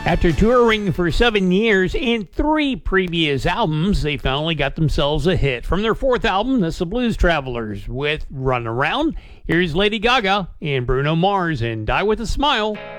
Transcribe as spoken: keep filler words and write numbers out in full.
After touring for seven years and three previous albums, they finally got themselves a hit. From their fourth album, that's the Blues Travelers with Run Around. Here's Lady Gaga and Bruno Mars and Die With a Smile.